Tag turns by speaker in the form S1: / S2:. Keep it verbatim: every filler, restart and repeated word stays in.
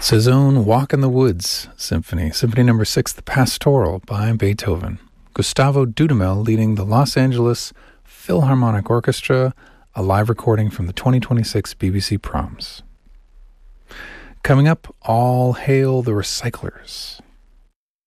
S1: It's his own Walk in the Woods Symphony, Symphony Number Six, the Pastoral by Beethoven. Gustavo Dudamel leading the Los Angeles Philharmonic Orchestra, a live recording from the twenty twenty-six B B C Proms. Coming up, All Hail the Recyclers.